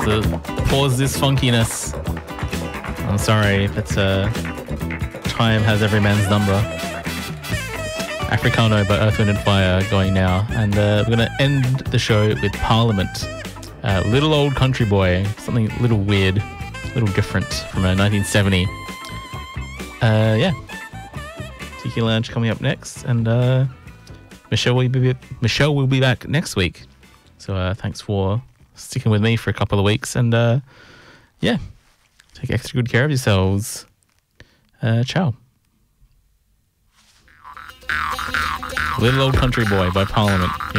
to pause this funkiness. I'm sorry if it's time has every man's number. Africano by Earth, Wind & Fire going now. And we're going to end the show with Parliament. Little Old Country Boy. Something a little weird, a little different from 1970. Yeah. Tiki Lounge coming up next. And Michelle will be back next week. So thanks for sticking with me for a couple of weeks. And yeah, take extra good care of yourselves. Ciao. Little Old Country Boy by Parliament.